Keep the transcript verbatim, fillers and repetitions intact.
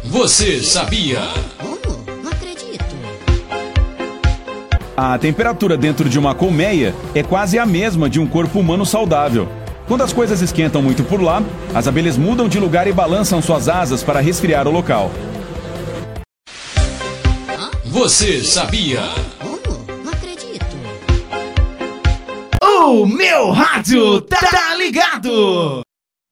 Você sabia? Oh, não acredito. A temperatura dentro de uma colmeia é quase a mesma de um corpo humano saudável. Quando as coisas esquentam muito por lá, as abelhas mudam de lugar e balançam suas asas para resfriar o local. Você sabia? Oh, não acredito. O meu rádio tá ligado!